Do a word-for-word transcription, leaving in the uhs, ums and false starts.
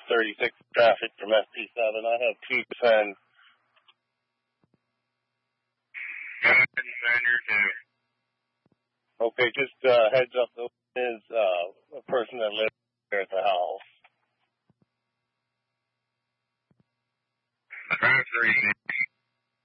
thirty-six traffic from S P seven. I have two ten. Okay, just uh, heads up, there is uh, a person that lives there at the house.